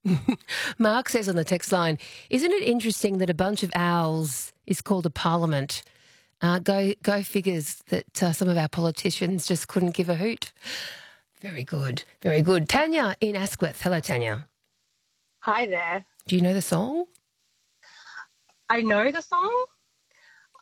Mark says on the text line, isn't it interesting that a bunch of owls is called a parliament? Go figures that some of our politicians just couldn't give a hoot. Very good, very good. Tanya in Asquith. Hello, Tanya. Hi there. Do you know the song? I know the song.